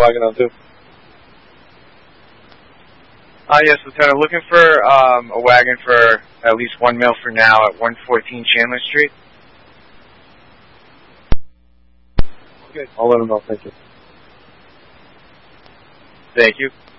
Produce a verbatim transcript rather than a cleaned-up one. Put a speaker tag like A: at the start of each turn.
A: wagon on too.
B: Uh, yes, Lieutenant. Looking for um, a wagon for at least one mil for now at one fourteen Chandler Street.
A: Okay, I'll let him know. Thank you.
B: Thank you.